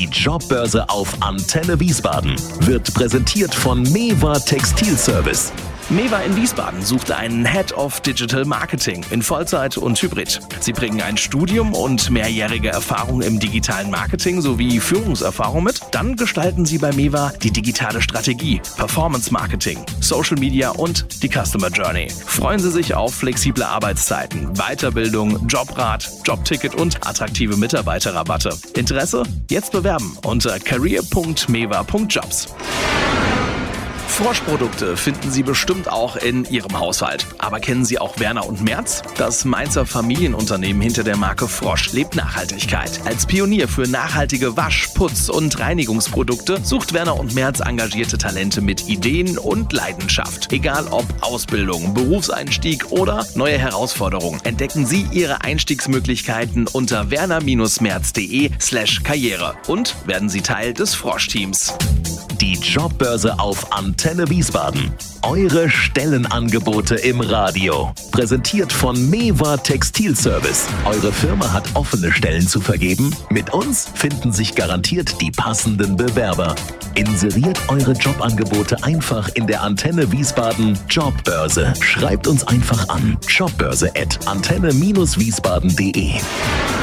Die Jobbörse auf Antenne Wiesbaden wird präsentiert von Mewa Textilservice. Mewa in Wiesbaden suchte einen Head of Digital Marketing in Vollzeit und Hybrid. Sie bringen ein Studium und mehrjährige Erfahrung im digitalen Marketing sowie Führungserfahrung mit. Dann gestalten Sie bei Mewa die digitale Strategie, Performance Marketing, Social Media und die Customer Journey. Freuen Sie sich auf flexible Arbeitszeiten, Weiterbildung, Jobrat, Jobticket und attraktive Mitarbeiterrabatte. Interesse? Jetzt bewerben unter career.mewa.jobs. Frosch-Produkte finden Sie bestimmt auch in Ihrem Haushalt. Aber kennen Sie auch Werner und Merz? Das Mainzer Familienunternehmen hinter der Marke Frosch lebt Nachhaltigkeit. Als Pionier für nachhaltige Wasch-, Putz- und Reinigungsprodukte sucht Werner und Merz engagierte Talente mit Ideen und Leidenschaft. Egal ob Ausbildung, Berufseinstieg oder neue Herausforderungen, entdecken Sie Ihre Einstiegsmöglichkeiten unter werner-merz.de/karriere und werden Sie Teil des Frosch-Teams. Die Jobbörse auf Antenne Wiesbaden. Eure Stellenangebote im Radio. Präsentiert von Mewa Textilservice. Eure Firma hat offene Stellen zu vergeben? Mit uns finden sich garantiert die passenden Bewerber. Inseriert eure Jobangebote einfach in der Antenne Wiesbaden Jobbörse. Schreibt uns einfach an jobbörse@antenne-wiesbaden.de.